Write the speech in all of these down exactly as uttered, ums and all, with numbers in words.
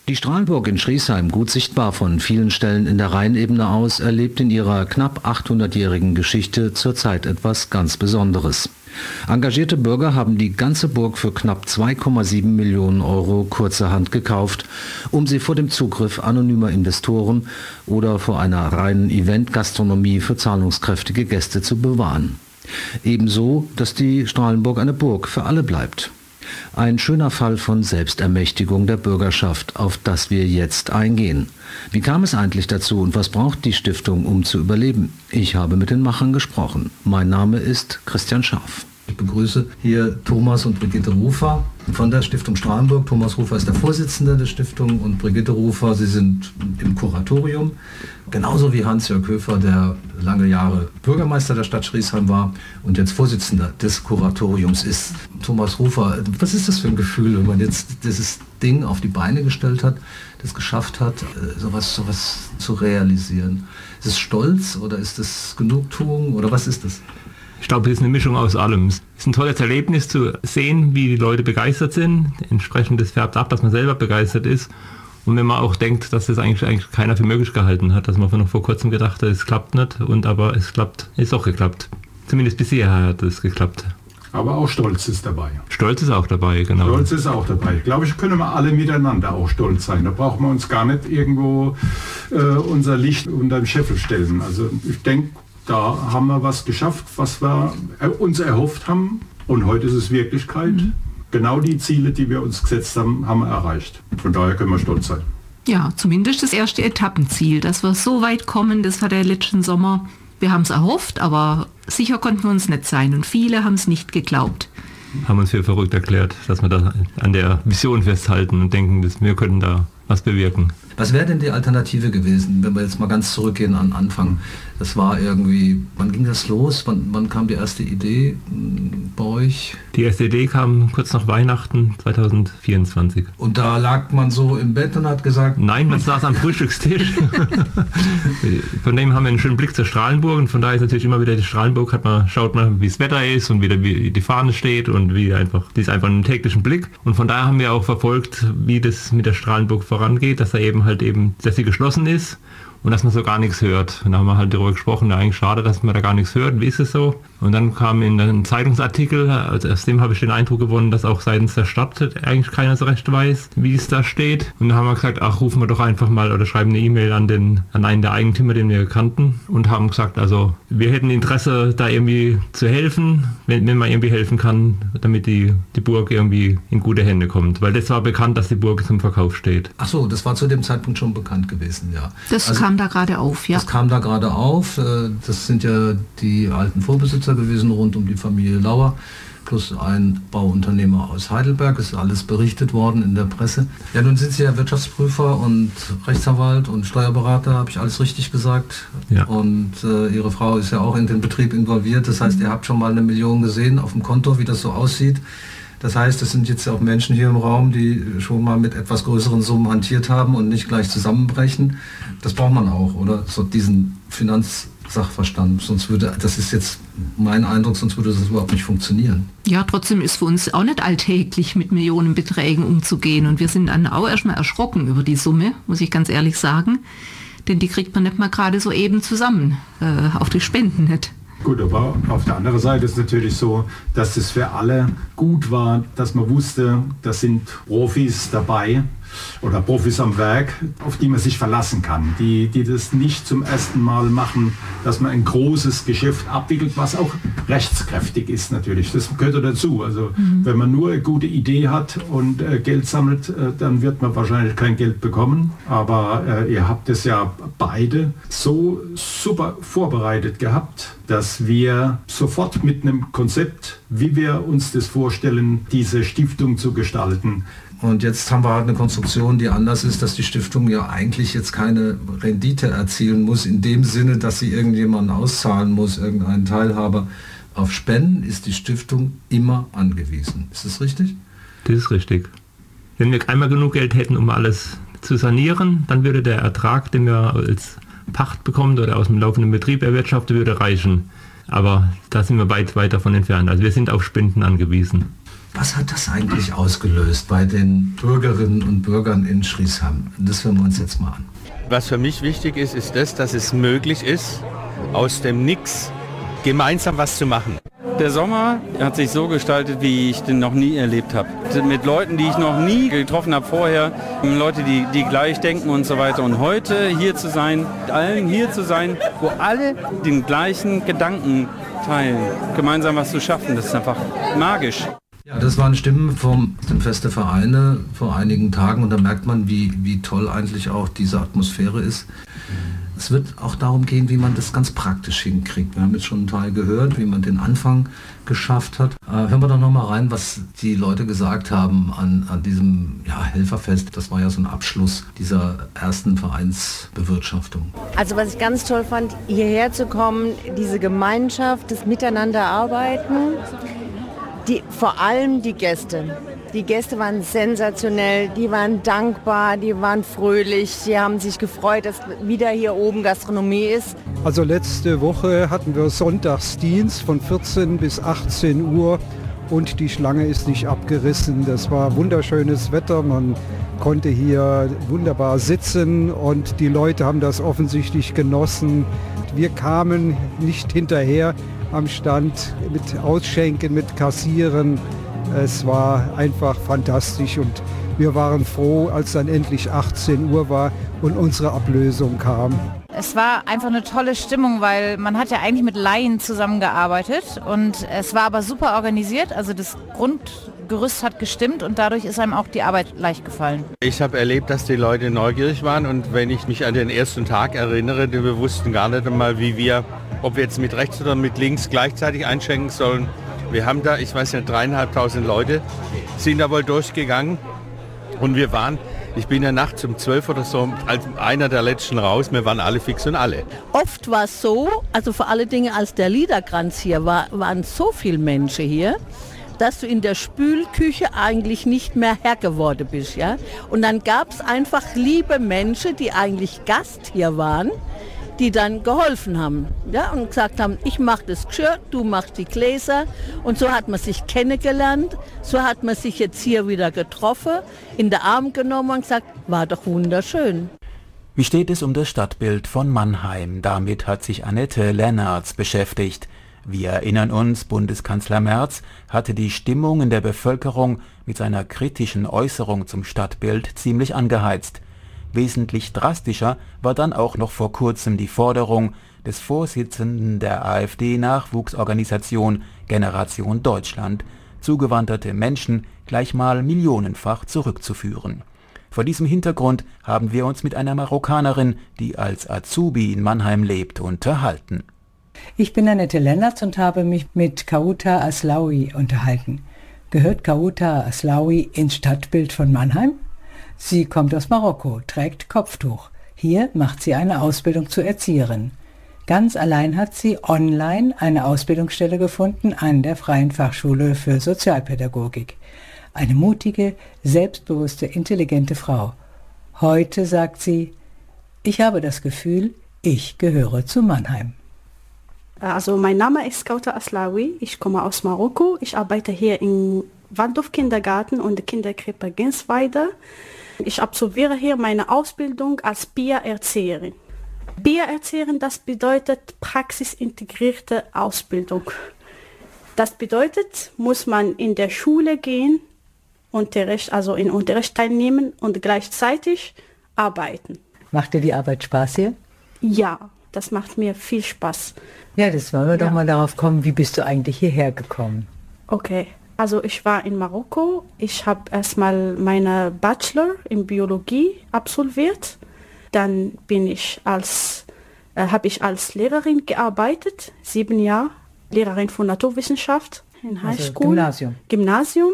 Die Strahlenburg in Schriesheim, gut sichtbar von vielen Stellen in der Rheinebene aus, erlebt in ihrer knapp achthundertjährigen Geschichte zurzeit etwas ganz Besonderes. Engagierte Bürger haben die ganze Burg für knapp zwei Komma sieben Millionen Euro kurzerhand gekauft, um sie vor dem Zugriff anonymer Investoren oder vor einer reinen Event-Gastronomie für zahlungskräftige Gäste zu bewahren. Ebenso, dass die Strahlenburg eine Burg für alle bleibt. Ein schöner Fall von Selbstermächtigung der Bürgerschaft, auf das wir jetzt eingehen. Wie kam es eigentlich dazu und was braucht die Stiftung, um zu überleben? Ich habe mit den Machern gesprochen. Mein Name ist Christian Scharf. Ich begrüße hier Thomas und Brigitte Rufer von der Stiftung Strahlenburg. Thomas Rufer ist der Vorsitzende der Stiftung und Brigitte Rufer, Sie sind im Kuratorium. Genauso wie Hans-Jörg Höfer, der lange Jahre Bürgermeister der Stadt Schriesheim war und jetzt Vorsitzender des Kuratoriums ist. Thomas Rufer, was ist das für ein Gefühl, wenn man jetzt dieses Ding auf die Beine gestellt hat, das geschafft hat, sowas, sowas zu realisieren? Ist es Stolz oder ist es Genugtuung oder was ist das? Ich glaube, es ist eine Mischung aus allem. Es ist ein tolles Erlebnis zu sehen, wie die Leute begeistert sind. Entsprechend das färbt ab, dass man selber begeistert ist. Und wenn man auch denkt, dass das eigentlich, eigentlich keiner für möglich gehalten hat, dass man noch vor kurzem gedacht hat, es klappt nicht, und aber es klappt, ist auch geklappt. Zumindest bisher hat es geklappt. Aber auch Stolz ist dabei. Stolz ist auch dabei, genau. Stolz ist auch dabei. Ich glaube, ich können wir alle miteinander auch stolz sein. Da brauchen wir uns gar nicht irgendwo äh, unser Licht unter den Scheffel stellen. Also ich denke, da haben wir was geschafft, was wir uns erhofft haben. Und heute ist es Wirklichkeit. Mhm. Genau die Ziele, die wir uns gesetzt haben, haben wir erreicht. Von daher können wir stolz sein. Ja, zumindest das erste Etappenziel, dass wir so weit kommen, das war der letzten Sommer. Wir haben es erhofft, aber sicher konnten wir uns nicht sein. Und viele haben es nicht geglaubt. Haben uns für verrückt erklärt, dass wir da an der Vision festhalten und denken, dass wir können da was bewirken. Was wäre denn die Alternative gewesen, wenn wir jetzt mal ganz zurückgehen an Anfang? Das war irgendwie, wann ging das los? Wann, wann kam die erste Idee bei euch? Die erste Idee kam kurz nach Weihnachten zwanzig vierundzwanzig. Und da lag man so im Bett und hat gesagt... Nein, man saß am Frühstückstisch. Von dem haben wir einen schönen Blick zur Strahlenburg und von daher ist natürlich immer wieder die Strahlenburg, hat man, schaut man, wie das Wetter ist und wie, wie die Fahne steht und wie einfach, die ist einfach einen täglichen Blick. Und von daher haben wir auch verfolgt, wie das mit der Strahlenburg vorangeht, dass er eben halt eben, dass sie geschlossen ist und dass man so gar nichts hört. Und da haben wir halt darüber gesprochen, ja, eigentlich schade, dass man da gar nichts hört, wie ist es so? Und dann kam in einem Zeitungsartikel, also aus dem habe ich den Eindruck gewonnen, dass auch seitens der Stadt eigentlich keiner so recht weiß, wie es da steht. Und dann haben wir gesagt, ach, rufen wir doch einfach mal oder schreiben eine E-Mail an den an einen der Eigentümer, den wir kannten, und haben gesagt, also wir hätten Interesse, da irgendwie zu helfen, wenn, wenn man irgendwie helfen kann, damit die, die Burg irgendwie in gute Hände kommt. Weil das war bekannt, dass die Burg zum Verkauf steht. Ach so, das war zu dem Zeitpunkt schon bekannt gewesen, ja. Das also, kam da gerade auf, ja. Das kam da gerade auf. Das sind ja die alten Vorbesitzer gewesen rund um die Familie Lauer, plus ein Bauunternehmer aus Heidelberg, ist alles berichtet worden in der Presse. Ja, nun sind Sie ja Wirtschaftsprüfer und Rechtsanwalt und Steuerberater, habe ich alles richtig gesagt? Ja. Und äh, Ihre Frau ist ja auch in den Betrieb involviert, das heißt, ihr habt schon mal eine Million gesehen auf dem Konto, wie das so aussieht. Das heißt, es sind jetzt auch Menschen hier im Raum, die schon mal mit etwas größeren Summen hantiert haben und nicht gleich zusammenbrechen. Das braucht man auch, oder? So diesen Finanzsachverstand. Sonst würde, das ist jetzt mein Eindruck, sonst würde das überhaupt nicht funktionieren. Ja, trotzdem ist für uns auch nicht alltäglich, mit Millionenbeträgen umzugehen. Und wir sind dann auch erstmal erschrocken über die Summe, muss ich ganz ehrlich sagen. Denn die kriegt man nicht mal gerade so eben zusammen, äh, auch die Spenden nicht. Gut, aber auf der anderen Seite ist es natürlich so, dass es für alle gut war, dass man wusste, da sind Profis dabei oder Profis am Werk, auf die man sich verlassen kann, die, die das nicht zum ersten Mal machen, dass man ein großes Geschäft abwickelt, was auch rechtskräftig ist natürlich. Das gehört dazu. Also mhm. wenn man nur eine gute Idee hat und äh, Geld sammelt, äh, dann wird man wahrscheinlich kein Geld bekommen. Aber äh, ihr habt es ja beide so super vorbereitet gehabt, dass wir sofort mit einem Konzept, wie wir uns das vorstellen, diese Stiftung zu gestalten. Und jetzt haben wir halt eine Konstruktion, die anders ist, dass die Stiftung ja eigentlich jetzt keine Rendite erzielen muss, in dem Sinne, dass sie irgendjemanden auszahlen muss, irgendeinen Teilhaber. Auf Spenden ist die Stiftung immer angewiesen. Ist das richtig? Das ist richtig. Wenn wir einmal genug Geld hätten, um alles zu sanieren, dann würde der Ertrag, den wir als Pacht bekommen oder aus dem laufenden Betrieb erwirtschaften, würde reichen. Aber da sind wir weit, weit davon entfernt. Also wir sind auf Spenden angewiesen. Was hat das eigentlich ausgelöst bei den Bürgerinnen und Bürgern in Schriesheim? Das hören wir uns jetzt mal an. Was für mich wichtig ist, ist das, dass es möglich ist, aus dem Nix gemeinsam was zu machen. Der Sommer hat sich so gestaltet, wie ich den noch nie erlebt habe. Mit Leuten, die ich noch nie getroffen habe vorher, Leute, die, die gleich denken und so weiter. Und heute hier zu sein, allen hier zu sein, wo alle den gleichen Gedanken teilen, gemeinsam was zu schaffen, das ist einfach magisch. Ja, das waren Stimmen vom dem Fest der Vereine vor einigen Tagen und da merkt man, wie, wie toll eigentlich auch diese Atmosphäre ist. Es wird auch darum gehen, wie man das ganz praktisch hinkriegt. Wir haben jetzt schon einen Teil gehört, wie man den Anfang geschafft hat. Äh, hören wir doch noch mal rein, was die Leute gesagt haben an, an diesem ja, Helferfest. Das war ja so ein Abschluss dieser ersten Vereinsbewirtschaftung. Also was ich ganz toll fand, hierher zu kommen, diese Gemeinschaft, das Miteinanderarbeiten, die, vor allem die Gäste. Die Gäste waren sensationell, die waren dankbar, die waren fröhlich, sie haben sich gefreut, dass wieder hier oben Gastronomie ist. Also letzte Woche hatten wir Sonntagsdienst von vierzehn bis achtzehn Uhr und die Schlange ist nicht abgerissen. Das war wunderschönes Wetter, man konnte hier wunderbar sitzen und die Leute haben das offensichtlich genossen. Wir kamen nicht hinterher am Stand mit Ausschenken, mit Kassieren. Es war einfach fantastisch und wir waren froh, als dann endlich achtzehn Uhr war und unsere Ablösung kam. Es war einfach eine tolle Stimmung, weil man hat ja eigentlich mit Laien zusammengearbeitet und es war aber super organisiert, also das Grundgerüst hat gestimmt und dadurch ist einem auch die Arbeit leicht gefallen. Ich habe erlebt, dass die Leute neugierig waren und wenn ich mich an den ersten Tag erinnere, wir wussten gar nicht einmal, wie wir, ob wir jetzt mit rechts oder mit links gleichzeitig einschenken sollen. Wir haben da, ich weiß nicht, dreieinhalbtausend Leute, sind da wohl durchgegangen und wir waren, ich bin ja nachts um zwölf oder so als einer der letzten raus, wir waren alle fix und alle. Oft war es so, also vor allen Dingen als der Liederkranz hier war, waren so viele Menschen hier, dass du in der Spülküche eigentlich nicht mehr Herr geworden bist. Ja? Und dann gab es einfach liebe Menschen, die eigentlich Gast hier waren, die dann geholfen haben, ja, und gesagt haben, ich mache das Geschirr, du machst die Gläser. Und so hat man sich kennengelernt, so hat man sich jetzt hier wieder getroffen, in den Arm genommen und gesagt, war doch wunderschön. Wie steht es um das Stadtbild von Mannheim? Damit hat sich Annette Lennartz beschäftigt. Wir erinnern uns, Bundeskanzler Merz hatte die Stimmung in der Bevölkerung mit seiner kritischen Äußerung zum Stadtbild ziemlich angeheizt. Wesentlich drastischer war dann auch noch vor kurzem die Forderung des Vorsitzenden der AfD-Nachwuchsorganisation Generation Deutschland, zugewanderte Menschen gleich mal millionenfach zurückzuführen. Vor diesem Hintergrund haben wir uns mit einer Marokkanerin, die als Azubi in Mannheim lebt, unterhalten. Ich bin Annette Lennartz und habe mich mit Kauta Aslaoui unterhalten. Gehört Kauta Aslaoui ins Stadtbild von Mannheim? Sie kommt aus Marokko, trägt Kopftuch. Hier macht sie eine Ausbildung zur Erzieherin. Ganz allein hat sie online eine Ausbildungsstelle gefunden an der Freien Fachschule für Sozialpädagogik. Eine mutige, selbstbewusste, intelligente Frau. Heute sagt sie, ich habe das Gefühl, ich gehöre zu Mannheim. Also mein Name ist Kauta Aslaoui, ich komme aus Marokko. Ich arbeite hier im Waldorf-Kindergarten und der Kinderkrippe Gensweide. Ich absolviere hier meine Ausbildung als P I A-Erzieherin. P I A-Erzieherin, das bedeutet praxisintegrierte Ausbildung. Das bedeutet, muss man in der Schule gehen, Unterricht, also in Unterricht teilnehmen und gleichzeitig arbeiten. Macht dir die Arbeit Spaß hier? Ja, das macht mir viel Spaß. Ja, das wollen wir ja. doch mal darauf kommen, wie bist du eigentlich hierher gekommen? Okay. Also ich war in Marokko, ich habe erstmal meine Bachelor in Biologie absolviert, dann bin ich als, äh, habe ich als Lehrerin gearbeitet, sieben Jahre, Lehrerin von Naturwissenschaft in High School, also Gymnasium. Gymnasium.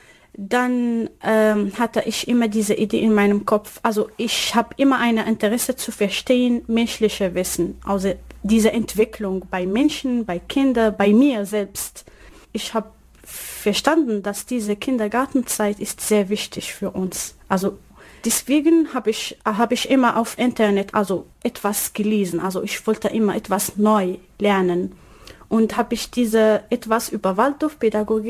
Dann ähm, hatte ich immer diese Idee in meinem Kopf, also ich habe immer ein Interesse zu verstehen, menschliche Wissen, also diese Entwicklung bei Menschen, bei Kindern, bei mir selbst. Ich habe verstanden, dass diese Kindergartenzeit ist sehr wichtig für uns. Also deswegen habe ich, hab ich immer auf Internet also etwas gelesen. Also ich wollte immer etwas neu lernen. Und habe ich diese etwas über Waldorfpädagogik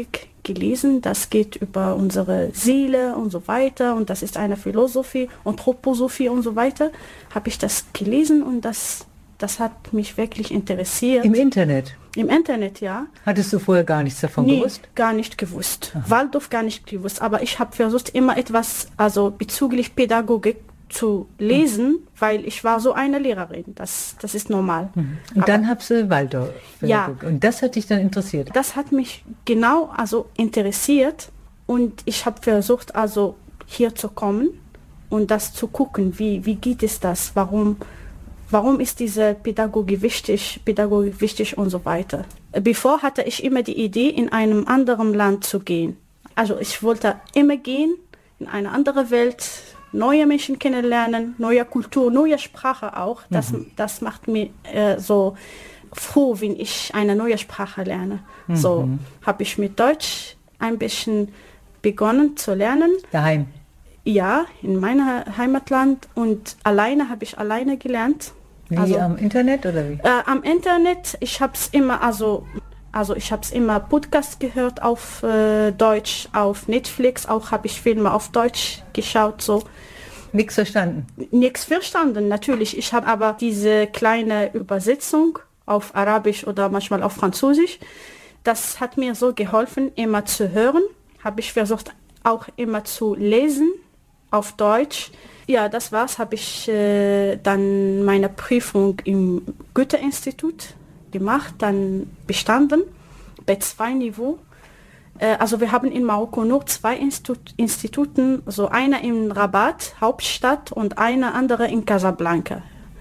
gelesen, das geht über unsere Seele und so weiter und das ist eine Philosophie, Anthroposophie und so weiter, habe ich das gelesen und das, das hat mich wirklich interessiert. Im Internet? Im Internet, ja. Hattest du vorher gar nichts davon nee, gewusst? Gar nicht gewusst. Aha. Waldorf gar nicht gewusst, aber ich habe versucht, immer etwas, also bezüglich Pädagogik zu lesen, mhm. weil ich war so eine Lehrerin, das, das ist normal. Mhm. Und aber dann hast du Waldorf. Ja. Und das hat dich dann interessiert? Das hat mich genau also interessiert und ich habe versucht, also hier zu kommen und das zu gucken, wie, wie geht es das, warum, warum ist diese Pädagogik wichtig, Pädagogik wichtig und so weiter. Bevor hatte ich immer die Idee, in einem anderen Land zu gehen. Also ich wollte immer gehen, in eine andere Welt, neue Menschen kennenlernen, neue Kultur, neue Sprache auch. Das, mhm. das macht mir äh, so froh, wenn ich eine neue Sprache lerne. Mhm. So habe ich mit Deutsch ein bisschen begonnen zu lernen. Daheim? Ja, in meinem Heimatland und alleine habe ich alleine gelernt. Wie, also, am Internet oder wie? Äh, am Internet, ich habe es immer, also Also ich habe es immer Podcast gehört auf äh, Deutsch, auf Netflix, auch habe ich Filme auf Deutsch geschaut. So. Nichts verstanden? Nichts verstanden, natürlich. Ich habe aber diese kleine Übersetzung auf Arabisch oder manchmal auf Französisch. Das hat mir so geholfen, immer zu hören. Habe ich versucht, auch immer zu lesen auf Deutsch. Ja, das war's. Habe ich äh, dann meine Prüfung im Goethe-Institut gemacht, dann bestanden, B zwei Niveau. Äh, also wir haben in Marokko nur zwei Institut, Instituten, so einer in Rabat, Hauptstadt, und eine andere in Casablanca.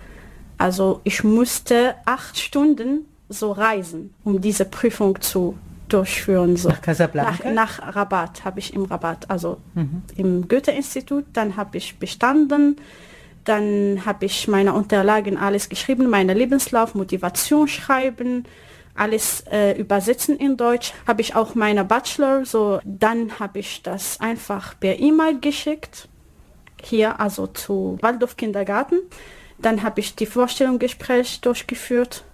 Also ich musste acht Stunden so reisen, um diese Prüfung zu durchführen. So. Nach Casablanca? Nach, nach Rabat, habe ich im Rabat, also mhm. im Goethe-Institut, dann habe ich bestanden. Dann habe ich meine Unterlagen alles geschrieben, meine Lebenslauf, Motivation schreiben, alles äh, übersetzen in Deutsch. Habe ich auch meine Bachelor, so dann habe ich das einfach per E-Mail geschickt, hier also zu Waldorf Kindergarten. Dann habe ich die Vorstellungsgespräch durchgeführt,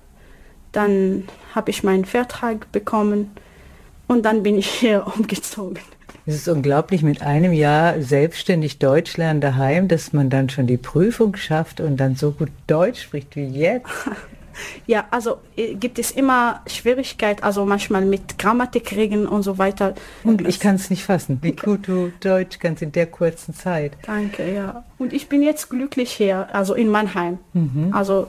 dann habe ich meinen Vertrag bekommen und dann bin ich hier umgezogen. Es ist unglaublich, mit einem Jahr selbstständig Deutsch lernen daheim, dass man dann schon die Prüfung schafft und dann so gut Deutsch spricht wie jetzt. Ja, also äh, gibt es immer Schwierigkeiten, also manchmal mit Grammatikregeln und so weiter. Und ich kann es nicht fassen, wie gut du Deutsch kannst in der kurzen Zeit. Danke, ja. Und ich bin jetzt glücklich hier, also in Mannheim. Mhm. Also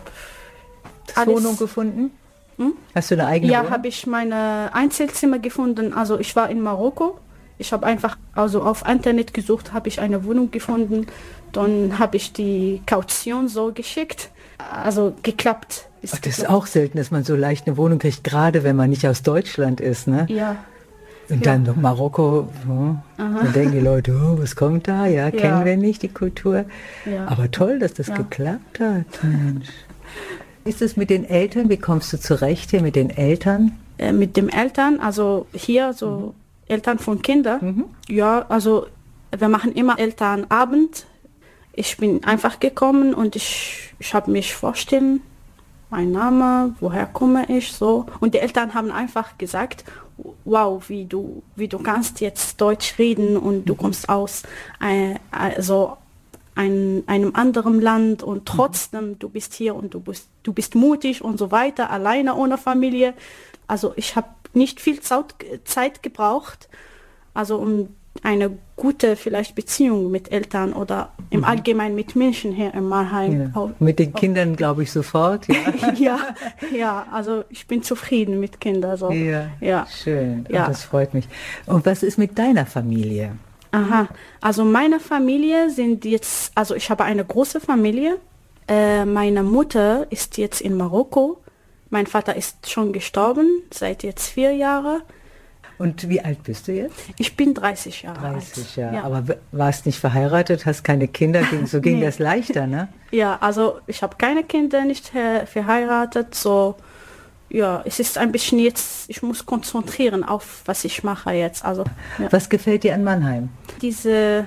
alles. Wohnung gefunden? Hm? Hast du eine eigene ja, Wohnung? Ja, habe ich meine Einzelzimmer gefunden. Also ich war in Marokko. Ich habe einfach also auf Internet gesucht, habe ich eine Wohnung gefunden. Dann habe ich die Kaution so geschickt. Also geklappt. Ist Ach, das geklappt. Ist auch selten, dass man so leicht eine Wohnung kriegt, gerade wenn man nicht aus Deutschland ist, ne? Ja. Und dann ja. Marokko, oh, dann denken die Leute, oh, was kommt da? Ja, ja, kennen wir nicht die Kultur. Ja. Aber toll, dass das ja. geklappt hat. Mensch. Ist es mit den Eltern? Wie kommst du zurecht hier mit den Eltern? Äh, mit den Eltern, also hier so mhm. Eltern von Kindern. Mhm. Ja, also wir machen immer Elternabend. Ich bin einfach gekommen und ich, ich habe mich vorstellen, mein Name, woher komme ich, so. Und die Eltern haben einfach gesagt, wow, wie du, wie du kannst jetzt Deutsch reden und du kommst aus äh, also ein, einem anderen Land und trotzdem du bist hier und du bist, du bist mutig und so weiter, alleine ohne Familie. Also ich habe nicht viel Zeit, Zeit gebraucht, also um eine gute vielleicht Beziehung mit Eltern oder im mhm. Allgemeinen mit Menschen hier in Mannheim. Ja. Mit den Kindern glaube ich sofort. Ja. ja, ja, also ich bin zufrieden mit Kindern. So. Ja, ja, schön. Ja. Das freut mich. Und was ist mit deiner Familie? Aha, also meine Familie sind jetzt, also ich habe eine große Familie. Äh, meine Mutter ist jetzt in Marokko. Mein Vater ist schon gestorben, seit jetzt vier Jahren. Und wie alt bist du jetzt? Ich bin dreißig Jahre alt. dreißig Jahre, ja. Aber warst nicht verheiratet, hast keine Kinder, so ging nee. das leichter, ne? Ja, also ich habe keine Kinder, nicht äh, verheiratet, so, ja, es ist ein bisschen jetzt, ich muss konzentrieren auf, was ich mache jetzt. Also, ja. Was gefällt dir an Mannheim? Diese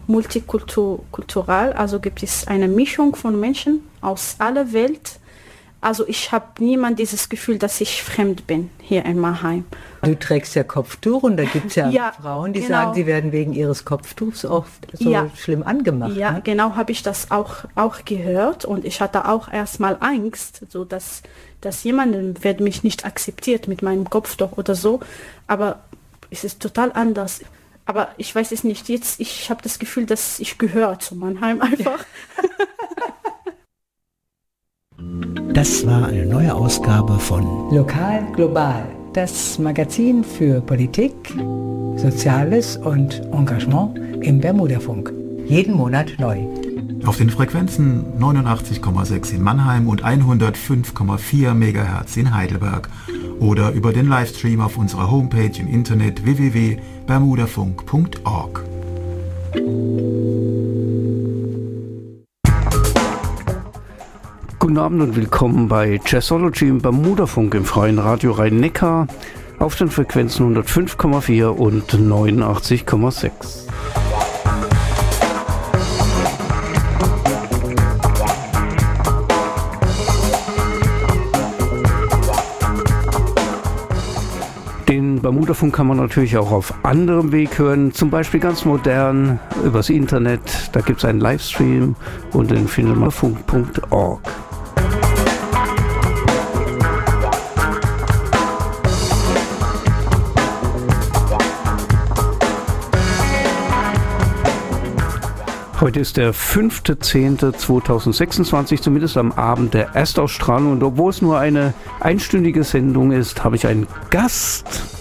multikultural, also gibt es eine Mischung von Menschen aus aller Welt. Also ich habe niemand dieses Gefühl, dass ich fremd bin hier in Mannheim. Du trägst ja Kopftuch und da gibt es ja, ja Frauen, die genau. sagen, sie werden wegen ihres Kopftuchs oft so ja. schlimm angemacht. Ja, ne? Genau habe ich das auch, auch gehört und ich hatte auch erstmal Angst, so dass, dass jemand wird mich nicht akzeptiert mit meinem Kopftuch oder so, aber es ist total anders. Aber ich weiß es nicht, jetzt, ich habe das Gefühl, dass ich gehöre zu Mannheim einfach. Das war eine neue Ausgabe von Lokal Global, das Magazin für Politik, Soziales und Engagement im Bermudafunk. Jeden Monat neu. Auf den Frequenzen neunundachtzig Komma sechs in Mannheim und hundertfünf Komma vier Megahertz in Heidelberg oder über den Livestream auf unserer Homepage im Internet w w w punkt bermudafunk punkt org. Guten Abend und willkommen bei Jazzology im Bermudafunk im freien Radio Rhein-Neckar auf den Frequenzen hundertfünf Komma vier und neunundachtzig Komma sechs. Den Bermudafunk kann man natürlich auch auf anderem Weg hören, zum Beispiel ganz modern übers Internet. Da gibt es einen Livestream und den findet man auf funk punkt org. Heute ist der fünfter zehnter zweitausendsechsundzwanzig, zumindest am Abend der Erstausstrahlung. Und obwohl es nur eine einstündige Sendung ist, habe ich einen Gast.